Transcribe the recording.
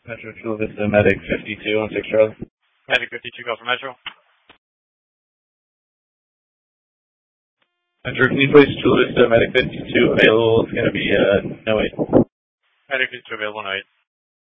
Metro Chula Vista, Medic 52 on 6 Charlie. Medic 52, go for Metro. Metro, can you place Chula Vista, Medic 52 available? It's going to be no 8. Medic 52 available, no 8.